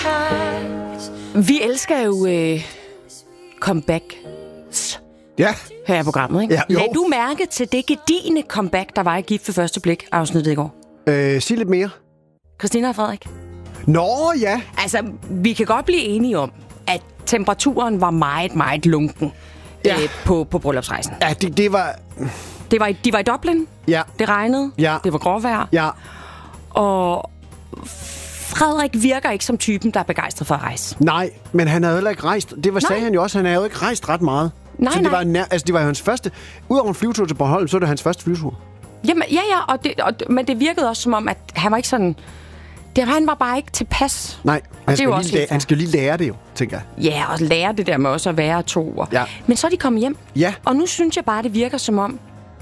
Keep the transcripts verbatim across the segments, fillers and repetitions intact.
Vi elsker jo øh, comebacks Ja. her i programmet, ikke? Ja, jo. Lad du mærke til det gedigne comeback, der var i Gift ved første blik afsnittet i går? Øh, sig lidt mere. Christina og Frederik. Nå, ja. Altså, vi kan godt blive enige om, at temperaturen var meget, meget lunken Ja. øh, på, på bryllupsrejsen. Ja, det, det var... Det var, de var i Dublin, Ja. det regnede, Ja. det var gråvejr, Ja. og Frederik virker ikke som typen, der er begejstret for at rejse. Nej, men han havde heller ikke rejst. Det var, sagde han jo også, han havde jo ikke rejst ret meget. Nej, så det nej. var, nær, altså, det var jo hans første... Udover en flyvetur til Bornholm, så var det hans første flyvetur. Jamen, ja, ja, og det, og, men det virkede også som om, at han var ikke sådan... Det, han var bare ikke tilpas. Nej, han skal, jo jo også lige, helt lære, han skal jo lige lære det jo, tænker jeg. Ja, og lære det der med også at være to. Ja. Men så er de kommet hjem. Ja. Og nu synes jeg bare, det virker som om,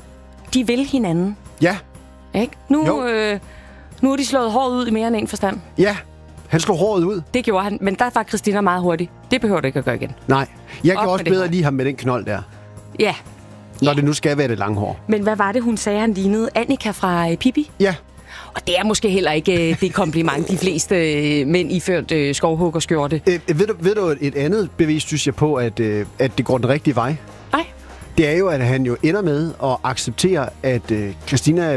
de vil hinanden. Ja, Ikke? Nu, Jo. øh, nu er de slået hårdt ud i mere end en forstand. ja. Han slog håret ud. Det gjorde han, men der var Christina meget hurtig. Det behøver du ikke at gøre igen. Nej, jeg Op kan med også det bedre hår. lide ham med den knold der. Ja, Når det nu skal være det lange hår. men hvad var det, hun sagde, han lignede? Annika fra øh, Pippi? Ja, Og det er måske heller ikke øh, det kompliment, de fleste øh, mænd iført øh, skovhuggerskjorte. øh, ved, du, ved du et andet bevis, synes jeg på, at, øh, at det går den rigtige vej? Nej. Det er jo, at han jo ender med at acceptere, at øh, Christina...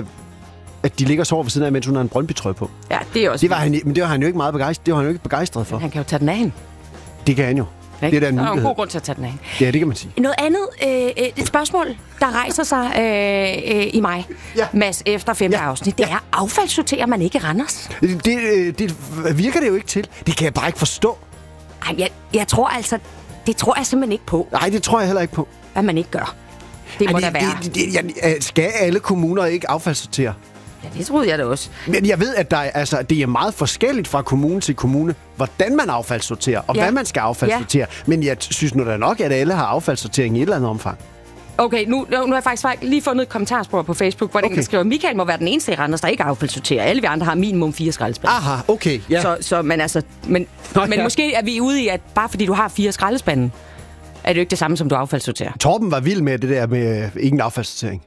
at de ligger og sover ved siden af, mens hun har en Brøndby-trøje på. Ja, det er også... Det var han, men det var han jo ikke meget begejstret. Det var han jo ikke begejstret for. Han kan jo tage den af hende. Det kan han jo. Det er da en Der er jo en mulighed. god grund til at tage den af hende. Ja, det kan man sige. Noget andet, øh, et spørgsmål, der rejser sig øh, øh, i mig, Ja. Mads, efter femte Ja. afsnit, det Ja. er, affaldssorterer man ikke i Randers? Det, det, øh, det virker det jo ikke til. Det kan jeg bare ikke forstå. Ej, jeg, jeg tror altså, det tror jeg simpelthen ikke på, Nej, det tror jeg heller ikke på. hvad man ikke gør. Det må Ej, der være. Det, det, det, jeg, skal alle kommuner ikke affaldssortere? Ja, det troede jeg da også. Men jeg ved, at der er, altså, det er meget forskelligt fra kommune til kommune, hvordan man affaldssorterer, og Ja. hvad man skal affaldssortere. Ja. Men jeg synes nu da nok, at alle har affaldssortering i et eller andet omfang. Okay, nu, nu har jeg faktisk lige fundet et kommentarspor på Facebook, hvor den Okay. skriver, Michael må være den eneste i Randers, der ikke affaldssorterer. Alle vi andre har minimum fire skraldespande. Aha, okay. Ja. Så, så men altså, men, Nå, men ja. måske er vi ude i, at bare fordi du har fire skraldespande, er det jo ikke det samme, som du affaldssorterer. Torben var vild med det der med øh, ingen affaldssortering.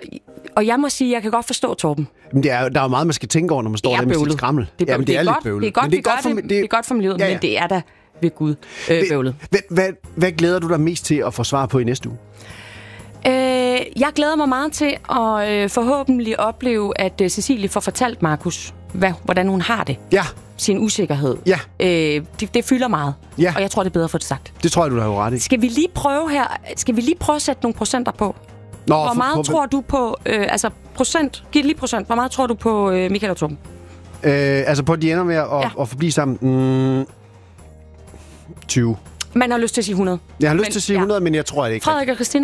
Og jeg må sige, jeg kan godt forstå Torben. Men det er, der er jo meget, man skal tænke over, når man står Det er der med sit bøvlet. skrammel. Det er, Jamen, det er, lidt godt, bøvlet. det er godt, Men vi gør for, det, det er godt for miljøet, Ja, ja. men det er da ved Gud øh, bøvlet. Hvad, hvad, hvad glæder du dig mest til at få svar på i næste uge? Øh, jeg glæder mig meget til at øh, forhåbentlig opleve, at øh, Cecilie får fortalt Markus, hvad, hvordan hun har det. Ja, Sin usikkerhed. Ja. Øh, det, det fylder meget, Ja. og jeg tror, det er bedre at få det sagt. det tror jeg, du har jo ret i. Skal vi lige prøve her, skal vi lige prøve at sætte nogle procenter på? Nå, Hvor for- meget på- tror du på, øh, altså procent, giv lige procent, hvor meget tror du på øh, Michael og Torben? Øh, altså på, at de ender med at, Ja. at, at forblive sammen. Mm, tyve. Man har lyst til at sige hundrede. Jeg har lyst Men- til at sige ja. hundrede, men jeg tror det ikke. Frederik og Christina?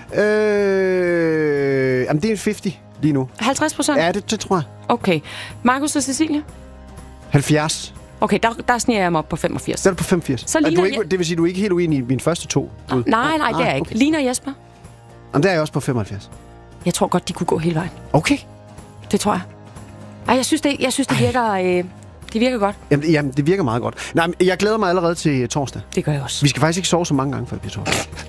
Øh, jamen, det er en halvtreds lige nu. halvtreds procent? Ja, det, det tror jeg. Okay. Markus og Cecilie? halvfjerds. Okay, der, der sniger jeg mig op på femogfirs. Så er du på femogfirs. Så Er ligner du ikke, jeg- det vil sige, at du er ikke helt uenig i mine første to bud? Nej, nej, det er jeg ikke. Okay. Lina og Jesper? Jamen, der er jeg også på femoghalvfjerds. Jeg tror godt, de kunne gå hele vejen. Okay. Det tror jeg. Ej, jeg synes, det, jeg synes, det virker, øh, det virker godt. Jamen, jamen, det virker meget godt. Nej, men jeg glæder mig allerede til torsdag. Det gør jeg også. Vi skal faktisk ikke sove så mange gange, før det bliver torsdag.